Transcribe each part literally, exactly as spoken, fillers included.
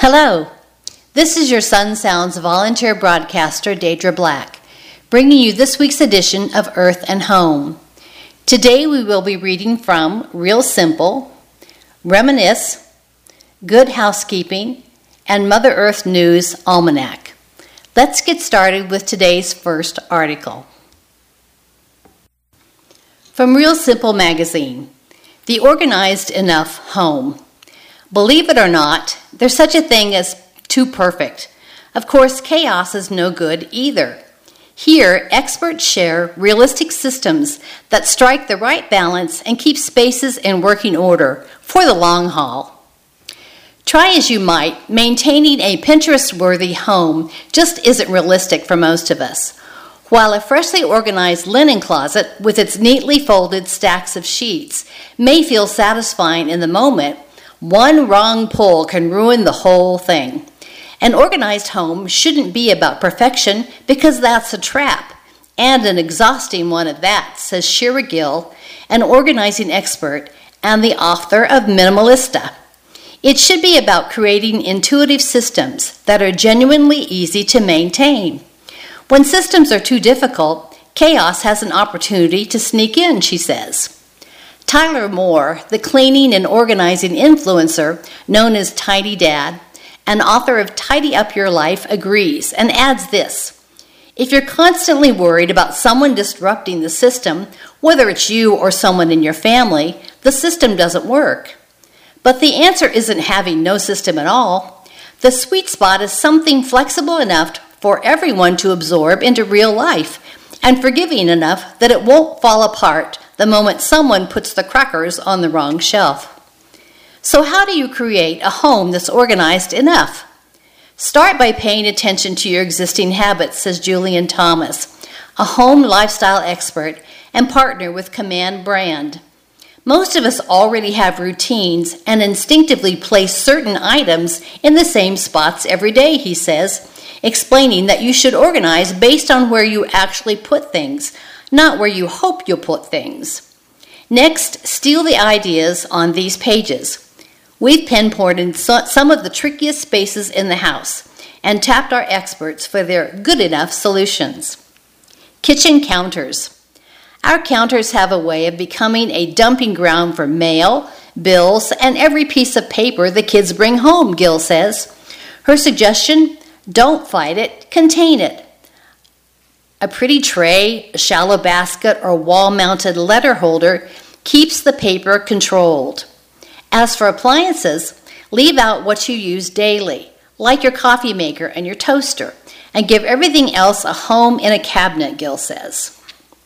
Hello, this is your Sun Sounds volunteer broadcaster, Deidre Black, bringing you this week's edition of Earth and Home. Today we will be reading from Real Simple, Reminisce, Good Housekeeping, and Mother Earth News Almanac. Let's get started with today's first article. From Real Simple magazine, The Organized Enough Home. Believe it or not, there's such a thing as too perfect. Of course, chaos is no good either. Here, experts share realistic systems that strike the right balance and keep spaces in working order for the long haul. Try as you might, maintaining a Pinterest-worthy home just isn't realistic for most of us. While a freshly organized linen closet with its neatly folded stacks of sheets may feel satisfying in the moment, one wrong pull can ruin the whole thing. An organized home shouldn't be about perfection because that's a trap, and an exhausting one at that, says Shira Gill, an organizing expert and the author of Minimalista. It should be about creating intuitive systems that are genuinely easy to maintain. When systems are too difficult, chaos has an opportunity to sneak in, she says. Tyler Moore, the cleaning and organizing influencer known as Tidy Dad, and author of Tidy Up Your Life, agrees and adds this: if you're constantly worried about someone disrupting the system, whether it's you or someone in your family, the system doesn't work. But the answer isn't having no system at all. The sweet spot is something flexible enough for everyone to absorb into real life and forgiving enough that it won't fall apart the moment someone puts the crackers on the wrong shelf. So how do you create a home that's organized enough? Start by paying attention to your existing habits, says Julian Thomas, a home lifestyle expert and partner with Command Brand. Most of us already have routines and instinctively place certain items in the same spots every day, he says, explaining that you should organize based on where you actually put things, not where you hope you'll put things. Next, steal the ideas on these pages. We've pinpointed some of the trickiest spaces in the house and tapped our experts for their good enough solutions. Kitchen counters. Our counters have a way of becoming a dumping ground for mail, bills, and every piece of paper the kids bring home, Gill says. Her suggestion: don't fight it, contain it. A pretty tray, a shallow basket, or wall-mounted letter holder keeps the paper controlled. As for appliances, leave out what you use daily, like your coffee maker and your toaster, and give everything else a home in a cabinet, Gill says.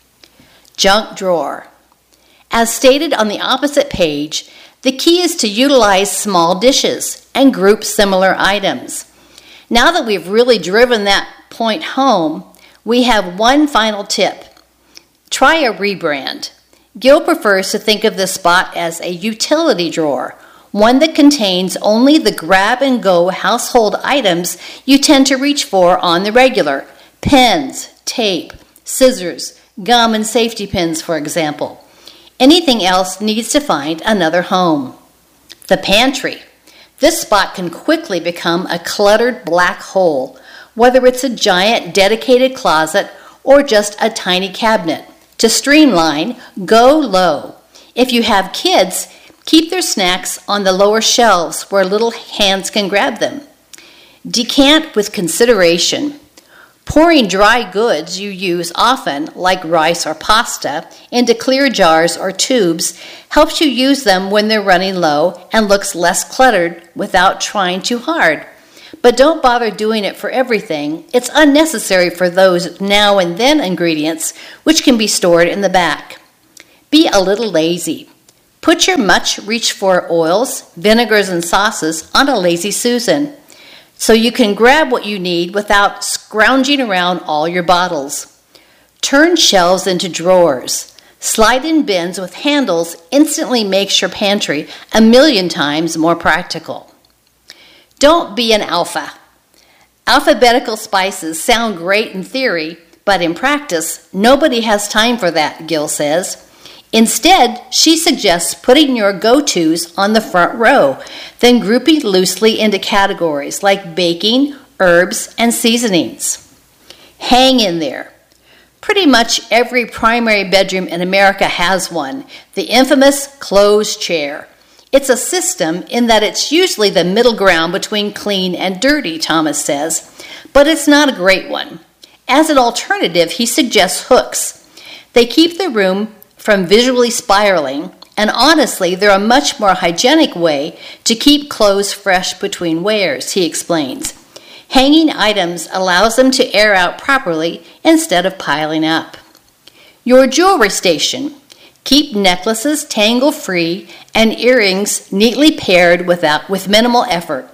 Junk drawer. As stated on the opposite page, the key is to utilize small dishes and group similar items. Now that we've really driven that point home, we have one final tip. Try a rebrand. Gill prefers to think of this spot as a utility drawer, one that contains only the grab-and-go household items you tend to reach for on the regular. Pens, tape, scissors, gum, and safety pins, for example. Anything else needs to find another home. The pantry. This spot can quickly become a cluttered black hole, whether it's a giant dedicated closet or just a tiny cabinet. To streamline, go low. If you have kids, keep their snacks on the lower shelves where little hands can grab them. Decant with consideration. Pouring dry goods you use often, like rice or pasta, into clear jars or tubes helps you use them when they're running low and looks less cluttered without trying too hard. But don't bother doing it for everything. It's unnecessary for those now and then ingredients, which can be stored in the back. Be a little lazy. Put your much reached for oils, vinegars, and sauces on a Lazy Susan, so you can grab what you need without scrounging around all your bottles. Turn shelves into drawers. Slide in bins with handles instantly makes your pantry a million times more practical. Don't be an alpha. Alphabetical spices sound great in theory, but in practice, nobody has time for that, Gill says. Instead, she suggests putting your go-tos on the front row, then grouping loosely into categories like baking, herbs, and seasonings. Hang in there. Pretty much every primary bedroom in America has one, the infamous clothes chair. It's a system in that it's usually the middle ground between clean and dirty, Thomas says, but it's not a great one. As an alternative, he suggests hooks. They keep the room from visually spiraling, and honestly, they're a much more hygienic way to keep clothes fresh between wears, he explains. Hanging items allows them to air out properly instead of piling up. Your jewelry station. Keep necklaces tangle-free and earrings neatly paired without, with minimal effort.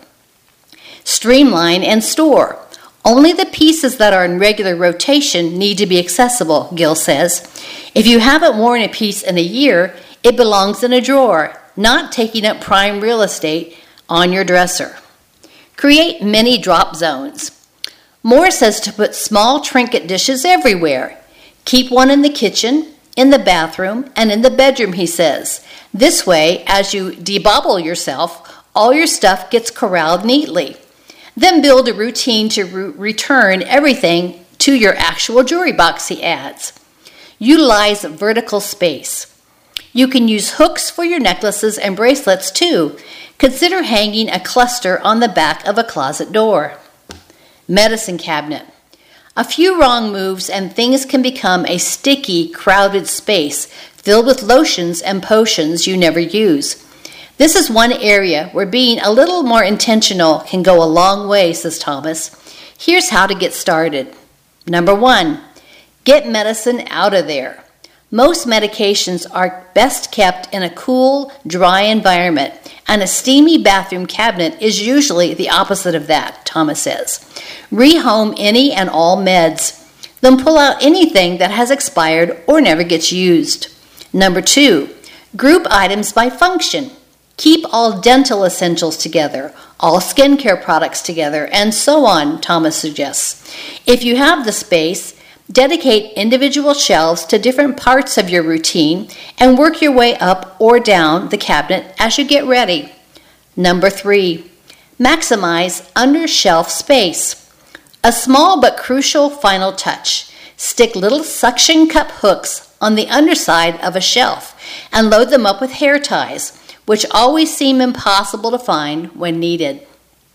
Streamline and store. Only the pieces that are in regular rotation need to be accessible, Gill says. If you haven't worn a piece in a year, it belongs in a drawer, not taking up prime real estate on your dresser. Create mini drop zones. Moore says to put small trinket dishes everywhere. Keep one in the kitchen, in the bathroom, and in the bedroom, he says. This way, as you debobble yourself, all your stuff gets corralled neatly. Then build a routine to re- return everything to your actual jewelry box, he adds. Utilize vertical space. You can use hooks for your necklaces and bracelets too. Consider hanging a cluster on the back of a closet door. Medicine cabinet. A few wrong moves and things can become a sticky, crowded space filled with lotions and potions you never use. This is one area where being a little more intentional can go a long way, says Thomas. Here's how to get started. Number one, get medicine out of there. Most medications are best kept in a cool, dry environment, and a steamy bathroom cabinet is usually the opposite of that, Thomas says. Rehome any and all meds. Then pull out anything that has expired or never gets used. Number two, group items by function. Keep all dental essentials together, all skincare products together, and so on, Thomas suggests. If you have the space, dedicate individual shelves to different parts of your routine and work your way up or down the cabinet as you get ready. Number three, maximize under-shelf space. A small but crucial final touch. Stick little suction cup hooks on the underside of a shelf and load them up with hair ties, which always seem impossible to find when needed.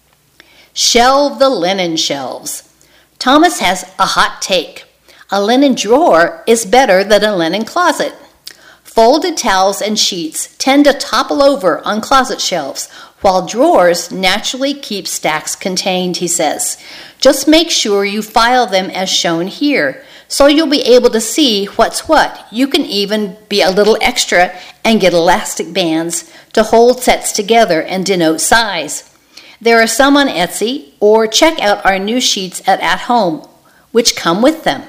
Shelve the linen shelves. Thomas has a hot take. A linen drawer is better than a linen closet. Folded towels and sheets tend to topple over on closet shelves, while drawers naturally keep stacks contained, he says. Just make sure you file them as shown here, so you'll be able to see what's what. You can even be a little extra and get elastic bands to hold sets together and denote size. There are some on Etsy, or check out our new sheets at At Home, which come with them.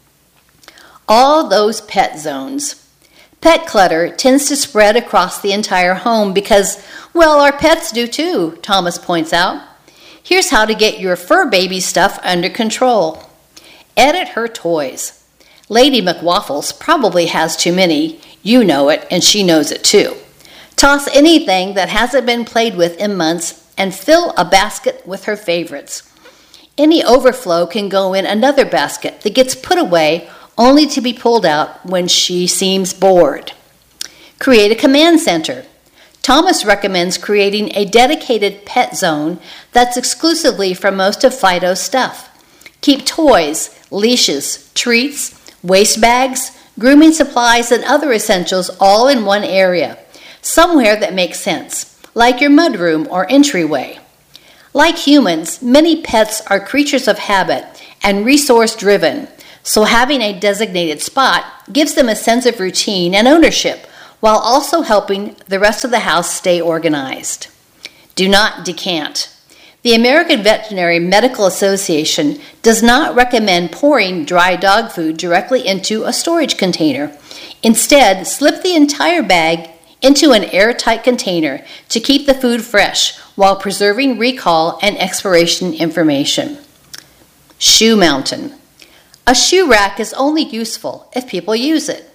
All those pet zones. Pet clutter tends to spread across the entire home because, well, our pets do too, Thomas points out. Here's how to get your fur baby stuff under control. Edit her toys. Lady McWaffles probably has too many. You know it, and she knows it too. Toss anything that hasn't been played with in months and fill a basket with her favorites. Any overflow can go in another basket that gets put away only to be pulled out when she seems bored. Create a command center. Thomas recommends creating a dedicated pet zone that's exclusively for most of Fido's stuff. Keep toys, leashes, treats, waste bags, grooming supplies, and other essentials all in one area, somewhere that makes sense, like your mudroom or entryway. Like humans, many pets are creatures of habit and resource-driven, so having a designated spot gives them a sense of routine and ownership while also helping the rest of the house stay organized. Do not decant. The American Veterinary Medical Association does not recommend pouring dry dog food directly into a storage container. Instead, slip the entire bag into an airtight container to keep the food fresh while preserving recall and expiration information. Shoe mountain. A shoe rack is only useful if people use it.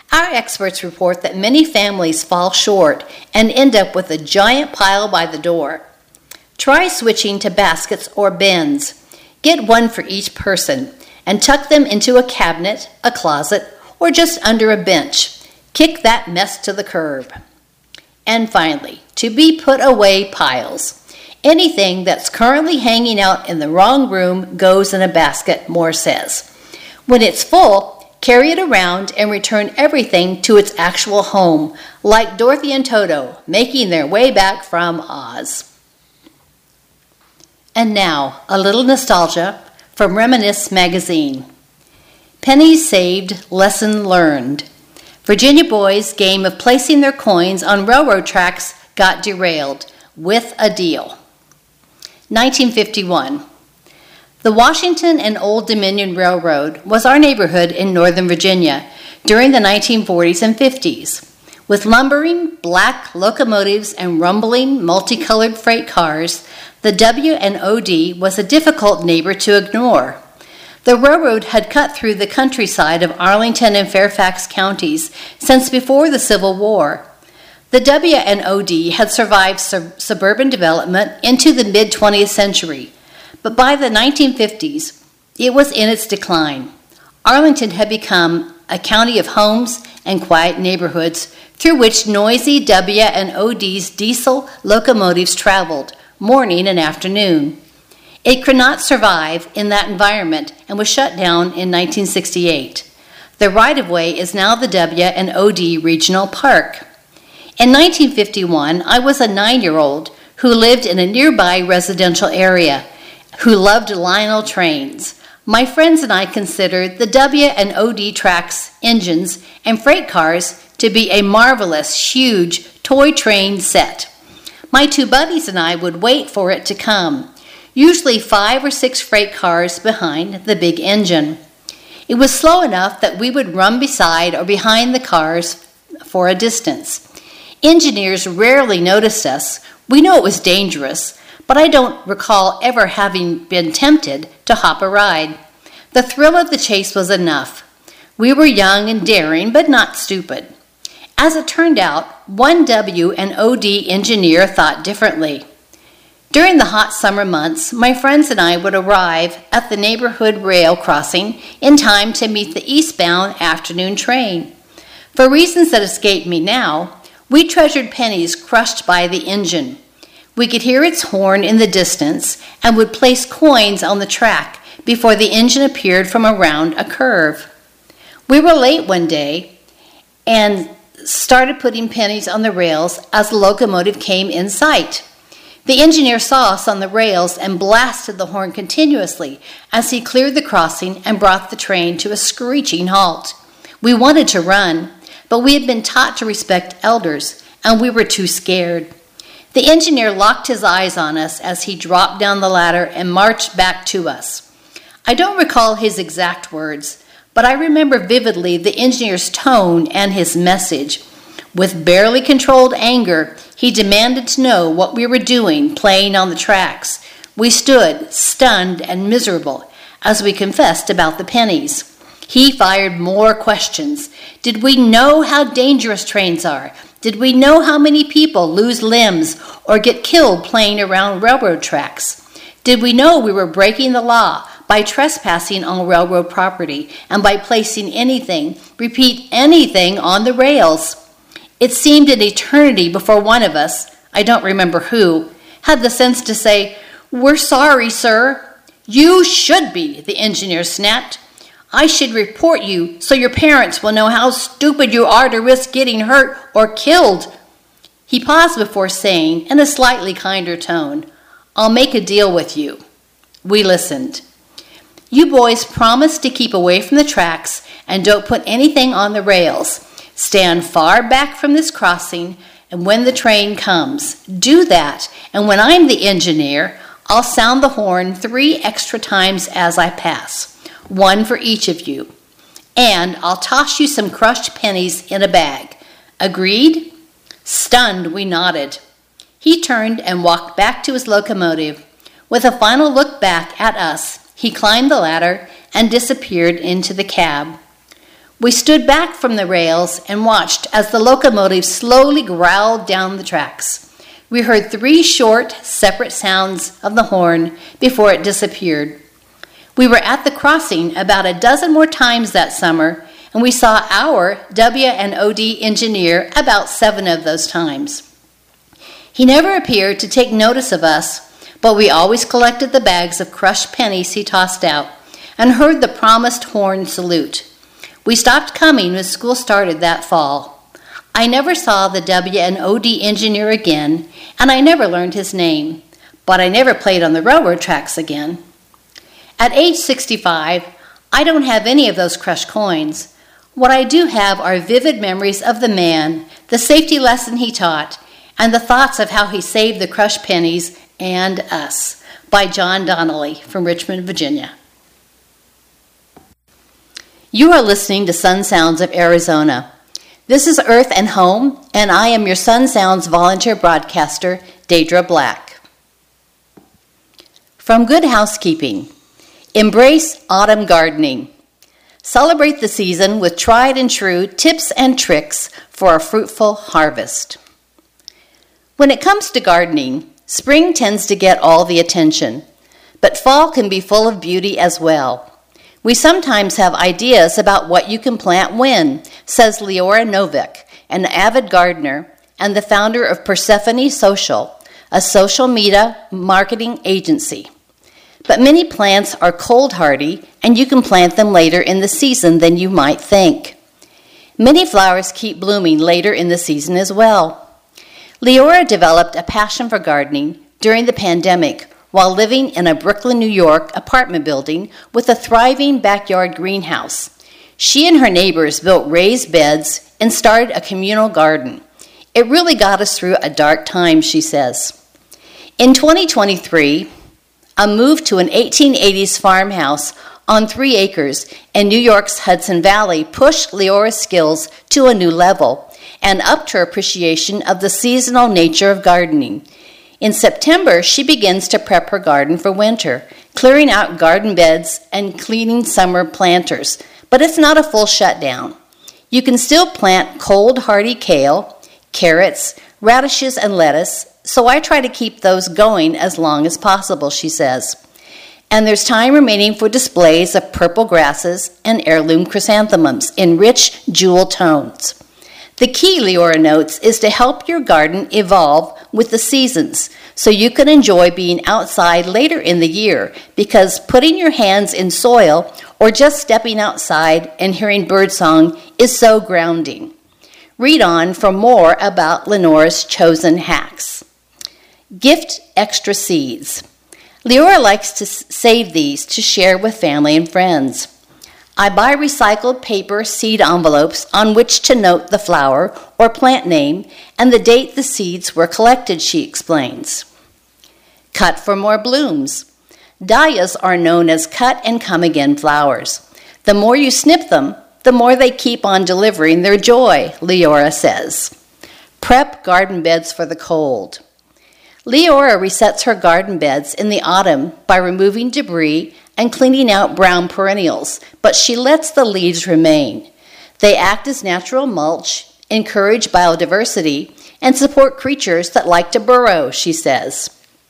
Our experts report that many families fall short and end up with a giant pile by the door. Try switching to baskets or bins. Get one for each person and tuck them into a cabinet, a closet, or just under a bench. Kick that mess to the curb. And finally, to be put away piles. Anything that's currently hanging out in the wrong room goes in a basket, Moore says. When it's full, carry it around and return everything to its actual home, like Dorothy and Toto making their way back from Oz. And now, a little nostalgia from Reminisce magazine. Pennies saved, lesson learned. Virginia boys' game of placing their coins on railroad tracks got derailed with a deal. nineteen fifty-one. The Washington and Old Dominion Railroad was our neighborhood in Northern Virginia during the nineteen forties and fifties. With lumbering black locomotives and rumbling multicolored freight cars, the W and O D was a difficult neighbor to ignore. The railroad had cut through the countryside of Arlington and Fairfax counties since before the Civil War. The W and O D had survived sub- suburban development into the mid-twentieth century, but by the nineteen fifties, it was in its decline. Arlington had become a county of homes and quiet neighborhoods through which noisy W and O D's diesel locomotives traveled morning and afternoon. It could not survive in that environment and was shut down in nineteen sixty-eight. The right-of-way is now the W and O D Regional Park. In nineteen fifty-one, I was a nine-year-old who lived in a nearby residential area, who loved Lionel trains. My friends and I considered the W and O D tracks, engines, and freight cars to be a marvelous, huge toy train set. My two buddies and I would wait for it to come, usually five or six freight cars behind the big engine. It was slow enough that we would run beside or behind the cars for a distance. Engineers rarely noticed us. We know it was dangerous, but I don't recall ever having been tempted to hop a ride. The thrill of the chase was enough. We were young and daring, but not stupid. As it turned out, one W and O D engineer thought differently. During the hot summer months, my friends and I would arrive at the neighborhood rail crossing in time to meet the eastbound afternoon train. For reasons that escape me now, we treasured pennies crushed by the engine. We could hear its horn in the distance and would place coins on the track before the engine appeared from around a curve. We were late one day and started putting pennies on the rails as the locomotive came in sight. The engineer saw us on the rails and blasted the horn continuously as he cleared the crossing and brought the train to a screeching halt. We wanted to run, but we had been taught to respect elders, and we were too scared. The engineer locked his eyes on us as he dropped down the ladder and marched back to us. I don't recall his exact words, but I remember vividly the engineer's tone and his message. With barely controlled anger, he demanded to know what we were doing playing on the tracks. We stood, stunned and miserable, as we confessed about the pennies. He fired more questions. Did we know how dangerous trains are? Did we know how many people lose limbs or get killed playing around railroad tracks? Did we know we were breaking the law by trespassing on railroad property and by placing anything, repeat anything, on the rails? It seemed an eternity before one of us, I don't remember who, had the sense to say, "We're sorry, sir." "You should be," the engineer snapped. "I should report you so your parents will know how stupid you are to risk getting hurt or killed." He paused before saying, in a slightly kinder tone, "I'll make a deal with you." We listened. "You boys promise to keep away from the tracks and don't put anything on the rails. Stand far back from this crossing, and when the train comes, do that, and when I'm the engineer, I'll sound the horn three extra times as I pass, one for each of you, and I'll toss you some crushed pennies in a bag. Agreed?" Stunned, we nodded. He turned and walked back to his locomotive. With a final look back at us, he climbed the ladder and disappeared into the cab. We stood back from the rails and watched as the locomotive slowly growled down the tracks. We heard three short, separate sounds of the horn before it disappeared. We were at the crossing about a dozen more times that summer, and we saw our W and O D engineer about seven of those times. He never appeared to take notice of us, but we always collected the bags of crushed pennies he tossed out and heard the promised horn salute. We stopped coming when school started that fall. I never saw the W and O D engineer again, and I never learned his name, but I never played on the railroad tracks again. At age sixty-five, I don't have any of those crushed coins. What I do have are vivid memories of the man, the safety lesson he taught, and the thoughts of how he saved the crushed pennies and us, by John Donnelly from Richmond, Virginia. You are listening to Sun Sounds of Arizona. This is Earth and Home, and I am your Sun Sounds volunteer broadcaster, Deidre Black. From Good Housekeeping, embrace autumn gardening. Celebrate the season with tried and true tips and tricks for a fruitful harvest. When it comes to gardening, spring tends to get all the attention, but fall can be full of beauty as well. We sometimes have ideas about what you can plant when, says Leora Novik, an avid gardener and the founder of Persephone Social, a social media marketing agency. But many plants are cold hardy, and you can plant them later in the season than you might think. Many flowers keep blooming later in the season as well. Leora developed a passion for gardening during the pandemic while living in a Brooklyn, New York apartment building with a thriving backyard greenhouse. She and her neighbors built raised beds and started a communal garden. It really got us through a dark time, she says. In twenty twenty-three, a move to an eighteen eighties farmhouse on three acres in New York's Hudson Valley pushed Leora's skills to a new level and upped her appreciation of the seasonal nature of gardening. In September, she begins to prep her garden for winter, clearing out garden beds and cleaning summer planters. But it's not a full shutdown. You can still plant cold, hardy kale, carrots, radishes, and lettuce, so I try to keep those going as long as possible, she says. And there's time remaining for displays of purple grasses and heirloom chrysanthemums in rich jewel tones. The key, Leora notes, is to help your garden evolve with the seasons so you can enjoy being outside later in the year, because putting your hands in soil or just stepping outside and hearing birdsong is so grounding. Read on for more about Lenora's chosen hacks. Gift extra seeds. Leora likes to save these to share with family and friends. I buy recycled paper seed envelopes on which to note the flower or plant name and the date the seeds were collected, she explains. Cut for more blooms. Dahlias are known as cut and come again flowers. The more you snip them, the more they keep on delivering their joy, Leora says. Prep garden beds for the cold. Leora resets her garden beds in the autumn by removing debris and cleaning out brown perennials, but she lets the leaves remain. They act as natural mulch, encourage biodiversity, and support creatures that like to burrow, she says.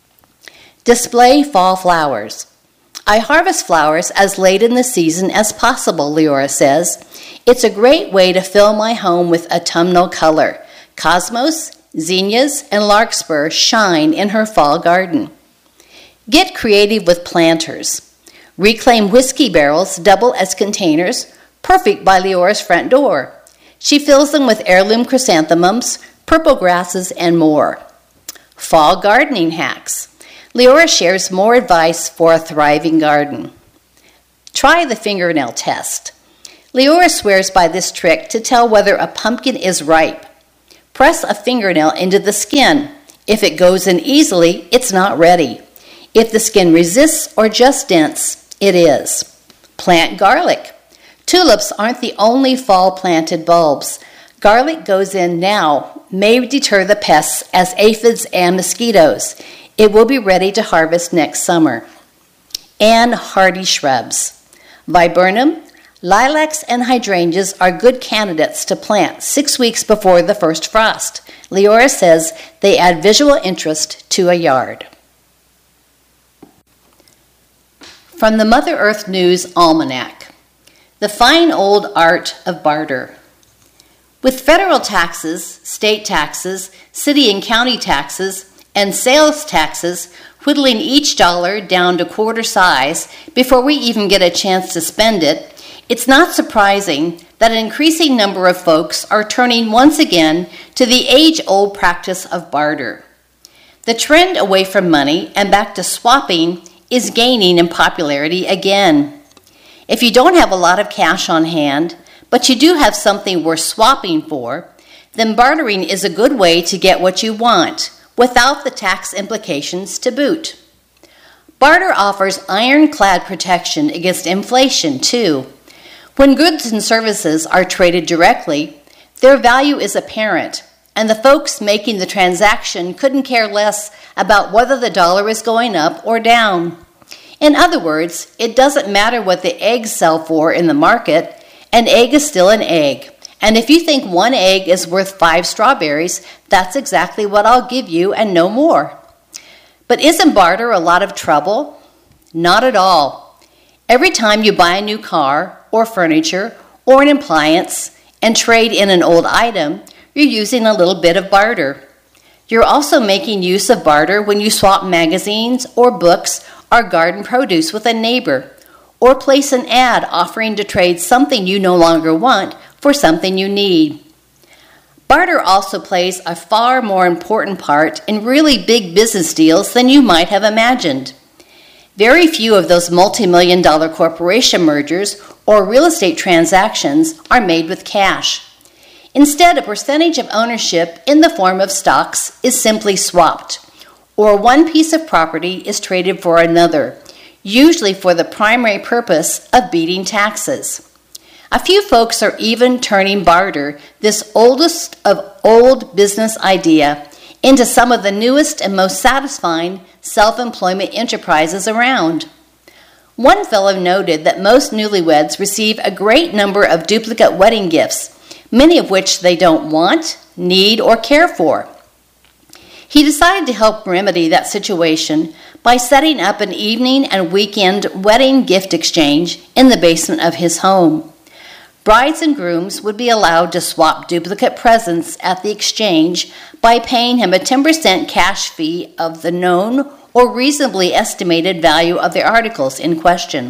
Display fall flowers. I harvest flowers as late in the season as possible, Leora says. It's a great way to fill my home with autumnal color. Cosmos, zinnias, and larkspur shine in her fall garden. Get creative with planters. Reclaim whiskey barrels double as containers, perfect by Leora's front door. She fills them with heirloom chrysanthemums, purple grasses, and more. Fall gardening hacks. Leora shares more advice for a thriving garden. Try the fingernail test. Leora swears by this trick to tell whether a pumpkin is ripe. Press a fingernail into the skin. If it goes in easily, it's not ready. If the skin resists or just dents, it is. Plant garlic. Tulips aren't the only fall-planted bulbs. Garlic goes in now, may deter the pests as aphids and mosquitoes. It will be ready to harvest next summer. And hardy shrubs. Viburnum, Lilacs and hydrangeas are good candidates to plant six weeks before the first frost. Leora says they add visual interest to a yard. From the Mother Earth News Almanac, the fine old art of barter. With federal taxes, state taxes, city and county taxes, and sales taxes whittling each dollar down to quarter size before we even get a chance to spend it, it's not surprising that an increasing number of folks are turning once again to the age-old practice of barter. The trend away from money and back to swapping is gaining in popularity again. If you don't have a lot of cash on hand, but you do have something worth swapping for, then bartering is a good way to get what you want without the tax implications to boot. Barter offers ironclad protection against inflation, too. When goods and services are traded directly, their value is apparent, and the folks making the transaction couldn't care less about whether the dollar is going up or down. In other words, it doesn't matter what the eggs sell for in the market, an egg is still an egg. And if you think one egg is worth five strawberries, that's exactly what I'll give you and no more. But isn't barter a lot of trouble? Not at all. Every time you buy a new car or furniture or an appliance and trade in an old item, you're using a little bit of barter. You're also making use of barter when you swap magazines or books or garden produce with a neighbor, or place an ad offering to trade something you no longer want for something you need. Barter also plays a far more important part in really big business deals than you might have imagined. Very few of those multi-million dollar corporation mergers or real estate transactions are made with cash. Instead, a percentage of ownership in the form of stocks is simply swapped, or one piece of property is traded for another, usually for the primary purpose of beating taxes. A few folks are even turning barter, this oldest of old business idea, into some of the newest and most satisfying self-employment enterprises around. One fellow noted that most newlyweds receive a great number of duplicate wedding gifts, many of which they don't want, need, or care for. He decided to help remedy that situation by setting up an evening and weekend wedding gift exchange in the basement of his home. Brides and grooms would be allowed to swap duplicate presents at the exchange by paying him a ten percent cash fee of the known or reasonably estimated value of the articles in question.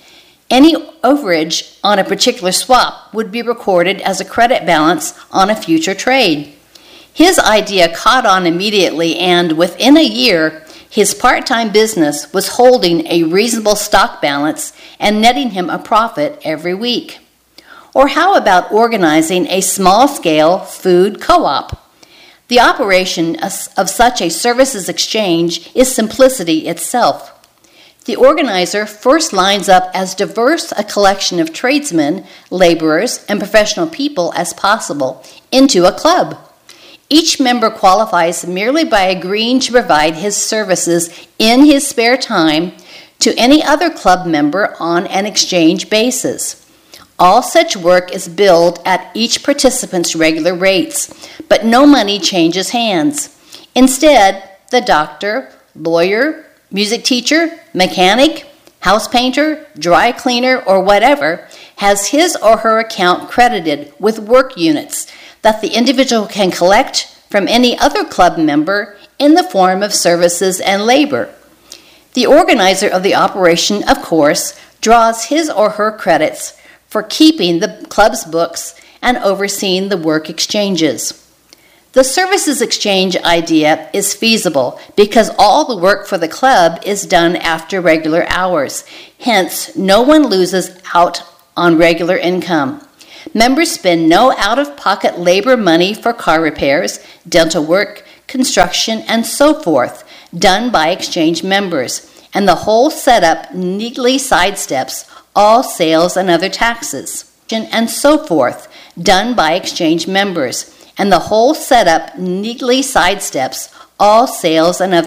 Any overage on a particular swap would be recorded as a credit balance on a future trade. His idea caught on immediately, and within a year, his part-time business was holding a reasonable stock balance and netting him a profit every week. Or how about organizing a small-scale food co-op? The operation of such a services exchange is simplicity itself. The organizer first lines up as diverse a collection of tradesmen, laborers, and professional people as possible into a club. Each member qualifies merely by agreeing to provide his services in his spare time to any other club member on an exchange basis. All such work is billed at each participant's regular rates, but no money changes hands. Instead, the doctor, lawyer, music teacher, mechanic, house painter, dry cleaner, or whatever has his or her account credited with work units that the individual can collect from any other club member in the form of services and labor. The organizer of the operation, of course, draws his or her credits for keeping the club's books and overseeing the work exchanges. The services exchange idea is feasible because all the work for the club is done after regular hours. Hence, no one loses out on regular income. Members spend no out-of-pocket labor money for car repairs, dental work, construction, and so forth, done by exchange members, and the whole setup neatly sidesteps all sales and other taxes, and so forth, done by exchange members, and the whole setup neatly sidesteps all sales and other